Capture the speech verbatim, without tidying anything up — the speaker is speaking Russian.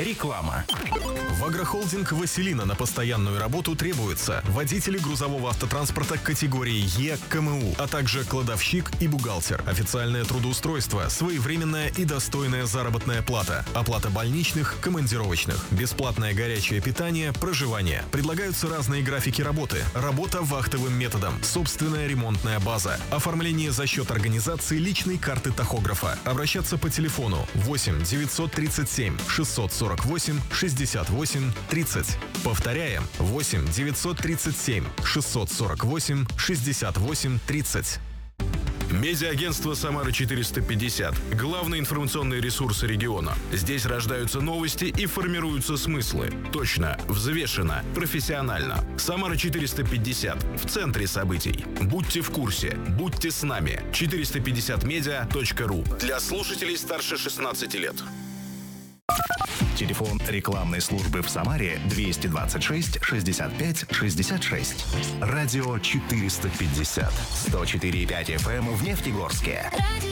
Реклама. В агрохолдинг «Василина» на постоянную работу требуются водители грузового автотранспорта категории Е, КМУ, а также кладовщик и бухгалтер. Официальное трудоустройство, своевременная и достойная заработная плата, оплата больничных, командировочных, бесплатное горячее питание, проживание. Предлагаются разные графики работы, работа вахтовым методом, собственная ремонтная база, оформление за счет организации личной карты тахографа. Обращаться по телефону восемь девятьсот тридцать семь шестьсот сорок восемь шестьдесят восемь тридцать. Повторяем, восемь девятьсот тридцать семь шестьсот сорок восемь шестьдесят восемь тридцать. Медиа-агентство «Самара четыреста пятьдесят». Главные информационные ресурсы региона. Здесь рождаются новости и формируются смыслы. Точно, взвешенно, профессионально. «Самара четыреста пятьдесят» в центре событий. Будьте в курсе, будьте с нами. четыреста пятьдесят медиа точка ру для слушателей старше шестнадцати лет. Телефон рекламной службы в Самаре двести двадцать шесть шестьдесят пять шестьдесят шесть. Радио четыреста пятьдесят. сто четыре и пять эф эм в Нефтегорске.